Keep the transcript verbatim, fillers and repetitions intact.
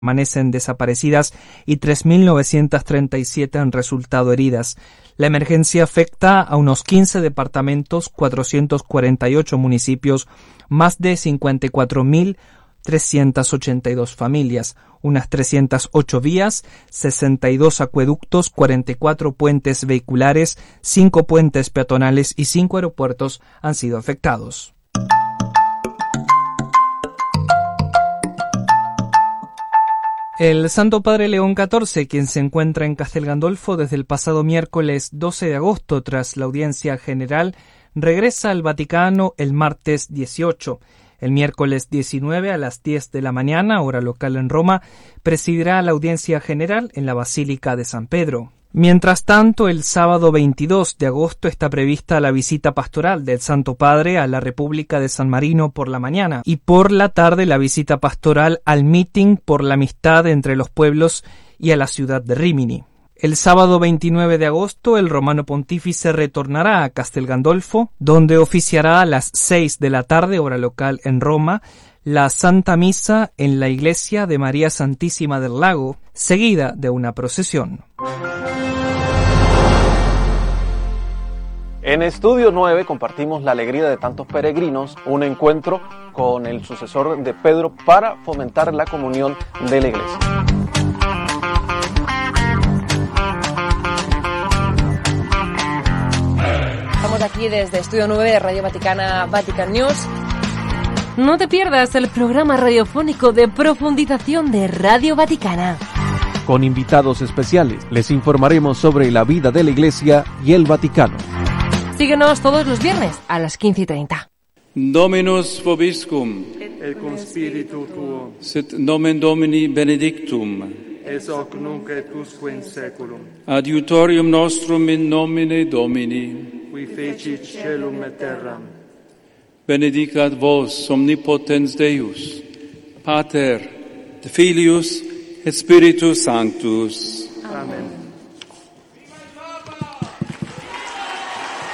permanecen desaparecidas y tres mil novecientas treinta y siete han resultado heridas. La emergencia afecta a unos quince departamentos, cuatrocientos cuarenta y ocho municipios, más de cincuenta y cuatro mil trescientas ochenta y dos familias, unas trescientas ocho vías, sesenta y dos acueductos, cuarenta y cuatro puentes vehiculares, cinco puentes peatonales y cinco aeropuertos han sido afectados. El Santo Padre León catorce, quien se encuentra en Castel Gandolfo desde el pasado miércoles doce de agosto tras la audiencia general, regresa al Vaticano el martes dieciocho. El miércoles diecinueve a las diez de la mañana, hora local en Roma, presidirá la audiencia general en la Basílica de San Pedro. Mientras tanto, el sábado veintidós de agosto está prevista la visita pastoral del Santo Padre a la República de San Marino por la mañana y por la tarde la visita pastoral al meeting por la amistad entre los pueblos y a la ciudad de Rímini. El sábado veintinueve de agosto el romano pontífice retornará a Castel Gandolfo, donde oficiará a las seis de la tarde, hora local en Roma, la Santa Misa en la iglesia de María Santísima del Lago, seguida de una procesión. En Estudio nueve compartimos la alegría de tantos peregrinos, un encuentro con el sucesor de Pedro para fomentar la comunión de la iglesia. Estamos aquí desde Estudio nueve de Radio Vaticana, Vatican News. No te pierdas el programa radiofónico de profundización de Radio Vaticana. Con invitados especiales les informaremos sobre la vida de la Iglesia y el Vaticano. Síguenos todos los viernes a las quince y treinta. Dominus vobiscum. Et cum spiritu tuo. Sit nomen Domini benedictum. Es hoc nunc et usque in saeculum. Adiutorium nostrum in nomine Domini. Qui fecit caelum et terram. Benedicat vos omnipotens Deus, Pater, Filius et Spiritus Sanctus.